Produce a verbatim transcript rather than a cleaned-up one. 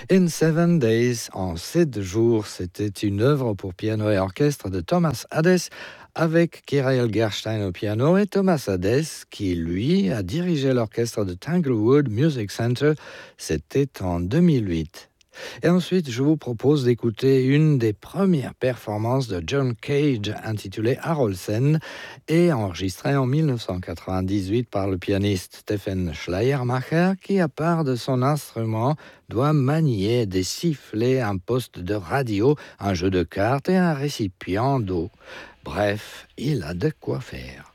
In Seven Days, en sept jours, c'était une œuvre pour piano et orchestre de Thomas Hadès avec Kyrill Gerstein au piano et Thomas Hadès qui, lui, a dirigé l'orchestre de Tanglewood Music Center. C'était en deux mille huit. Et ensuite, je vous propose d'écouter une des premières performances de John Cage intitulée Harolsen et enregistrée en dix-neuf cent quatre-vingt-dix-huit par le pianiste Stephen Schleiermacher qui, à part de son instrument, doit manier des sifflets, un poste de radio, un jeu de cartes et un récipient d'eau. Bref, il a de quoi faire.